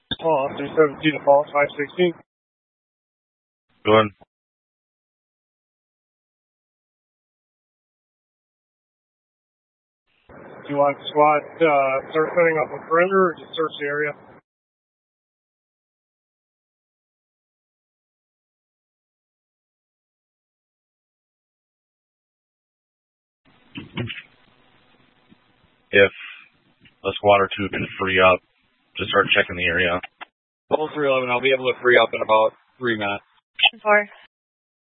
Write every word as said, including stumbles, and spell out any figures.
Oh, three seventeen to Paul, five sixteen. Go ahead. Do you want SWAT uh, start setting up a perimeter or just search the area? If a squad or two can free up, just start checking the area. Level three eleven, I'll be able to free up in about three minutes. Four.